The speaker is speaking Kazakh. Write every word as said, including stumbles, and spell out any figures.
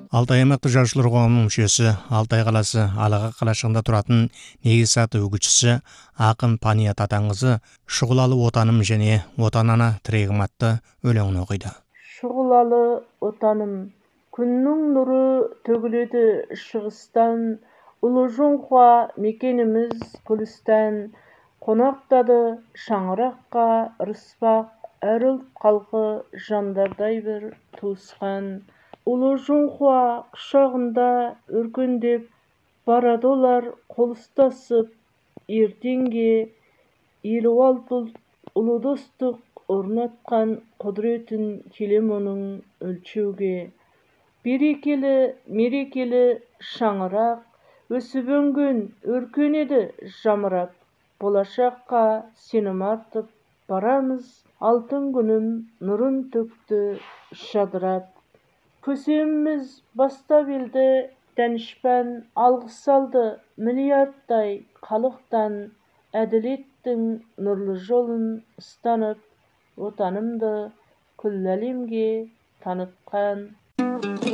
Алтай аймақтық жазушылар қоғамының мүшесі, Алтай қаласы Алаға қалашығында тұратын негіз аты үгітшісі ақын Пания Татаңғызы «Шұғылалы отаным» және «Отан ана тірегім» атты өлеңін оқиды. Шұғылалы отаным, күннің нұры төгіледі шығыстан, ұлы жоңға мекеніміз Гүлістан, қонақтады шаңыраққа ырыспақ, әр ұлт халқы жандардай бір туысқан. Ұлы жоңға құшағында өркендеп, барады олар қол ұстасып ертеңге, елу алты ұлт ұлы достық орнатқан, құдіретін келем оның өлшеуге. Берекелі, мерекелі шаңырақ, өсіп өнген өркенеді жамырап, болашаққа сенім артып барамыз, алтын күнім нұрын төкті жадырап. Көсеміміз бастап елді дәнішпан, алғыс алды миллиардтай халықтан, әділеттің нұрлы жолын ұстанып, отанымды күллі әлемге танытқан.